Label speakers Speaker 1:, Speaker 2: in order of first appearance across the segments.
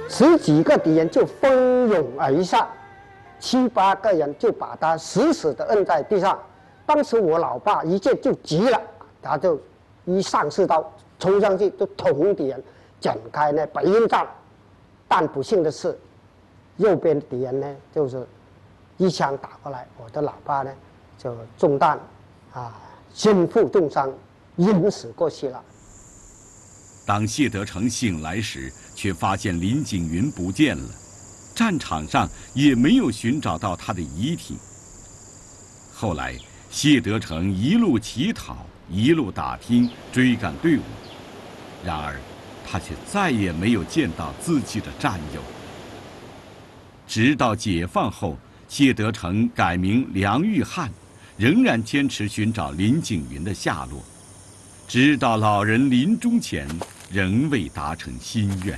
Speaker 1: 10几个敌人就蜂拥而上，7、8个人就把他死死地摁在地上。当时我老爸一见就急了，他就一上士刀冲上去就捅敌人，展开那白鹰战。但不幸的是，右边敌人呢就是一枪打过来，我的老爸呢就中弹，身负重伤，晕死过去了。
Speaker 2: 当谢德成醒来时，却发现林景云不见了，战场上也没有寻找到他的遗体。后来，谢德成一路乞讨，一路打听，追赶队伍，然而，他却再也没有见到自己的战友。直到解放后，谢德成改名梁玉汉，仍然坚持寻找林景云的下落，直到老人临终前，仍未达成心愿。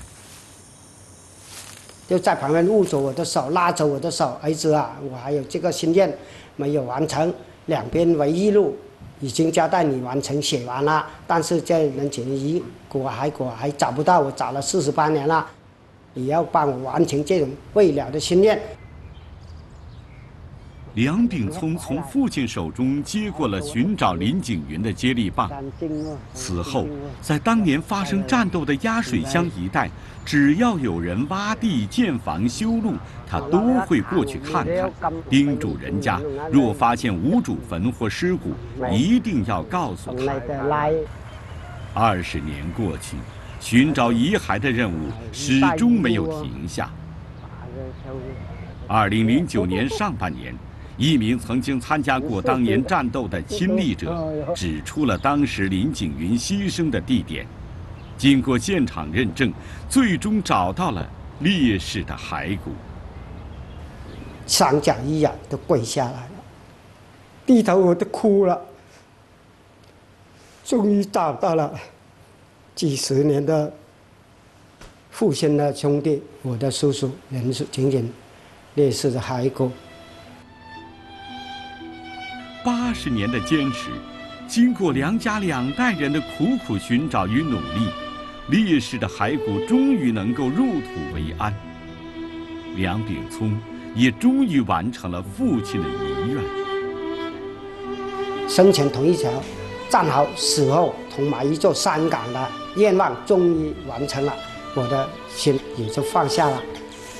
Speaker 1: 就在旁边握着我的手，拉着我的手，儿子啊，我还有这个心愿没有完成，两边唯一路已经交代你完成写完了，但是这人情遗果还找不到，我找了48年了，你要帮我完成这种未了的心愿。
Speaker 2: 梁秉聪从父亲手中接过了寻找林景云的接力棒。此后，在当年发生战斗的鸭水乡一带，只要有人挖地建房修路，他都会过去看看，叮嘱人家，若发现无主坟或尸骨，一定要告诉他。20年过去，寻找遗骸的任务始终没有停下。2009年上半年，一名曾经参加过当年战斗的亲历者指出了当时林景云牺牲的地点。经过现场认证，最终找到了烈士的骸骨。
Speaker 1: 双脚一软，都跪下来了，低头我都哭了。终于找到了几10年的父亲的兄弟，我的叔叔任景云烈士的骸骨。
Speaker 2: 80年的坚持，经过梁家2代人的苦苦寻找与努力，烈士的骸骨终于能够入土为安。梁秉聪也终于完成了父亲的遗愿。
Speaker 1: 生前同一条，战后死后同埋一座山岗的愿望终于完成了，我的心也就放下了。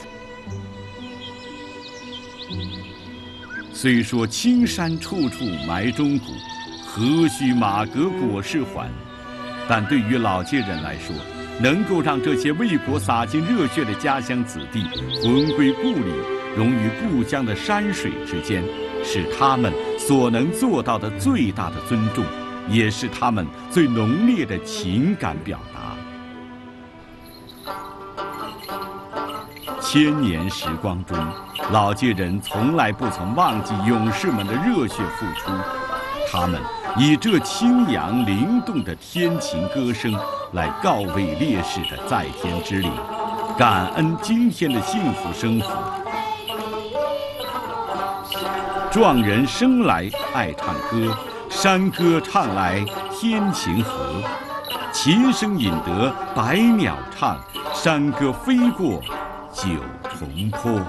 Speaker 2: 虽说青山处处埋忠骨，何须马革裹尸还，但对于老街人来说，能够让这些为国洒尽热血的家乡子弟魂归故里，融于故乡的山水之间，是他们所能做到的最大的尊重，也是他们最浓烈的情感表达。千年时光中，老街人从来不曾忘记勇士们的热血付出，他们以这清扬灵动的天琴歌声来告慰烈士的在天之灵，感恩今天的幸福生活。壮人生来爱唱歌，山歌唱来天晴和，琴声引得百鸟唱，山歌飞过九重坡。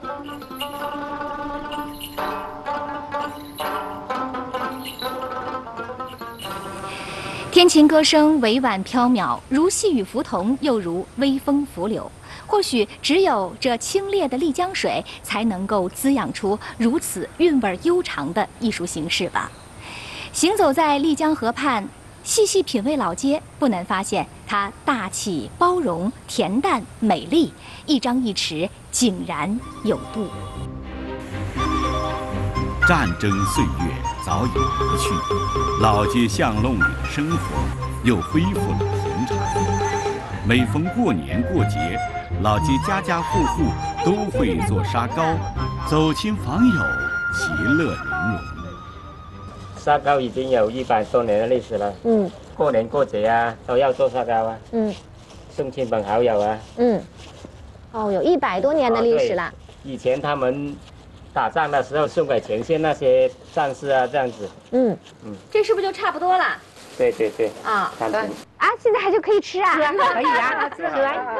Speaker 3: 天琴歌声委婉飘渺，如细雨浮桐，又如微风拂柳。或许只有这清冽的丽江水，才能够滋养出如此韵味悠长的艺术形式吧。行走在丽江河畔，细细品味老街，不难发现它大气包容、恬淡美丽，一张一弛，井然有度。
Speaker 2: 战争岁月早已离去，老街巷弄里的生活又恢复了平常。每逢过年过节，老街家家户户都会做沙糕，走亲访友，其乐融融。
Speaker 4: 沙糕已经有100多年的历史了。过年过节啊，都要做沙糕啊。送亲朋好友啊。
Speaker 5: 哦，有100多年的历史了。
Speaker 4: 以前他们打仗的时候送给前线那些战士啊，这样子。
Speaker 5: 这是不是就差不多了？
Speaker 4: 对对对。
Speaker 5: 啊，
Speaker 4: 对。
Speaker 5: 啊，现在还就可以吃啊？
Speaker 6: 可以啊，吃完。